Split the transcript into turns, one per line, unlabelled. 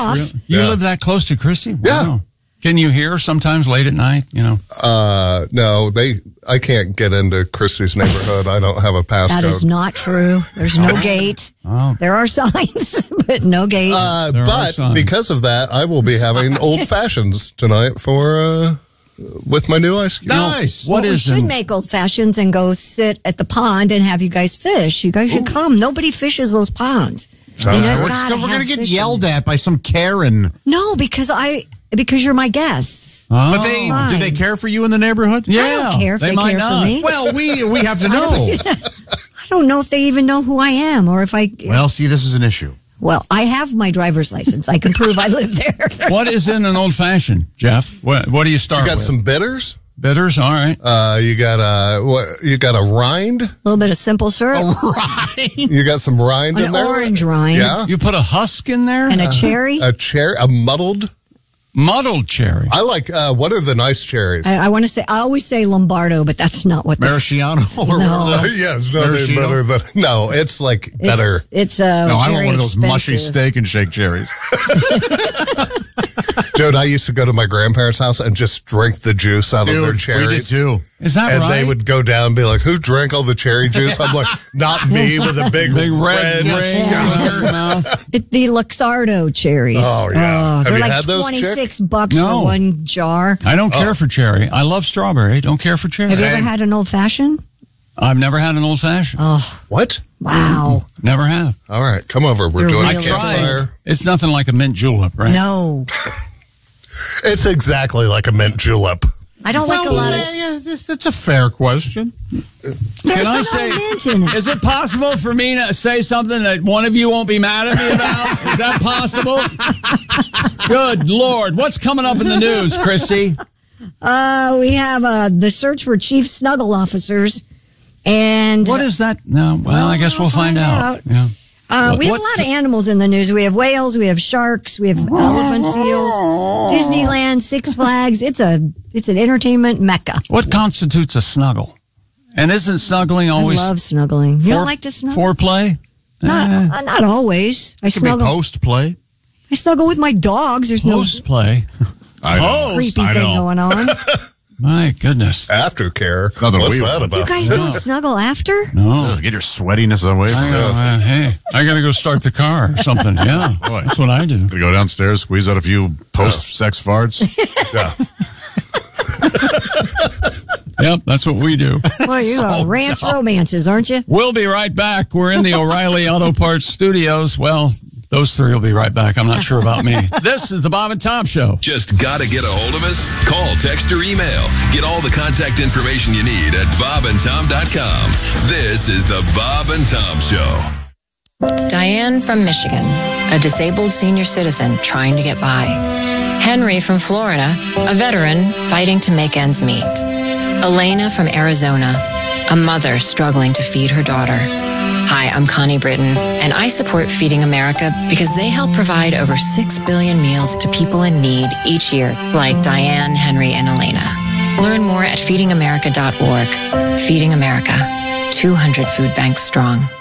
off.
Really? You live that close to Christy? Wow.
Yeah.
Can you hear sometimes late at night?
No, I can't get into Christy's neighborhood. I don't have a passcode.
That is not true. There's no gate.
Oh.
There are signs, but no gate.
But because of that, I will be having old fashions tonight with my new ice cube.
Nice.
We should make old fashions and go sit at the pond and have you guys fish. You guys should come. Nobody fishes those ponds.
We're going to get yelled at by some Karen.
No, because you're my guests.
Oh.
But do they care for you in the neighborhood?
Yeah.
I don't care if they
might
care
not.
for me.
Well, we have to know.
I don't know if they even know who I am or if I...
Well, see, this is an issue.
Well, I have my driver's license. I can prove I live there.
What is in an old fashioned, Jeff? What do you start with?
You got some bitters?
Bitters, all right.
You got a rind?
A little bit of simple syrup.
A rind?
You got some rind in there?
An orange rind.
Yeah.
You put a husk in there?
And a cherry.
A muddled
cherry.
I like, what are the nice cherries?
I always say Lombardo, but that's not what
Maraschino?
Yeah, it's nothing better than, no, it's like better.
It's
I want one of those
expensive.
mushy steak and shake cherries.
Dude, I used to go to my grandparents' house and just drink the juice out of their cherries.
We did too.
Is that
and
right?
they would go down and be like, who drank all the cherry juice? I'm like, not me, with a big
red
ring.
in your mouth.
The Luxardo cherries.
Oh, yeah.
They're
Have you
like
had those,
$26
No.
for one jar.
I don't care for cherry. I love strawberry. Don't care for cherry.
Have you ever had an old fashioned?
I've never had an old fashioned.
Oh,
What?
wow.
Never have.
All right, come over. We're
You're
doing a
really
campfire.
It's nothing like a mint julep, right?
No.
It's exactly like a mint julep.
I don't like a lot of...
That's a fair question.
Can I say,
mint in it.
is it possible for me to say something that one of you won't be mad at me about? Is that possible? Good Lord. What's coming up in the news, Chrissy?
We have the search for chief snuggle officers. And
What is that? No, well, I guess we'll find out. Yeah.
we have a lot of animals in the news. We have whales, we have sharks, we have elephant seals, Disneyland, Six Flags. It's an entertainment mecca.
What constitutes a snuggle? And isn't snuggling always...
I love snuggling. You don't like to snuggle?
Foreplay?
Not always. I
It could be
snuggle.
post play.
I snuggle with my dogs. There's
Post play.
I
creepy thing going on.
My goodness.
Aftercare.
Another
What's
weird
that
one.
about?
You guys don't snuggle after?
No.
Get your sweatiness away from
I got to go start the car or something. Yeah.
Boy.
That's what I do.
Gonna go downstairs, squeeze out a few post-sex farts.
Yeah.
Yep, that's what we do.
Well, you are ranch romances, aren't you?
We'll be right back. We're in the O'Reilly Auto Parts studios. Well, those three will be right back. I'm not sure about me. This is the Bob and Tom Show.
Just got to get a hold of us? Call, text, or email. Get all the contact information you need at bobandtom.com. This is the Bob and Tom Show.
Diane from Michigan, a disabled senior citizen trying to get by. Henry from Florida, a veteran fighting to make ends meet. Elena from Arizona, a mother struggling to feed her daughter. Hi, I'm Connie Britton, and I support Feeding America because they help provide over 6 billion meals to people in need each year, like Diane, Henry, and Elena. Learn more at feedingamerica.org. Feeding America, 200 food banks strong.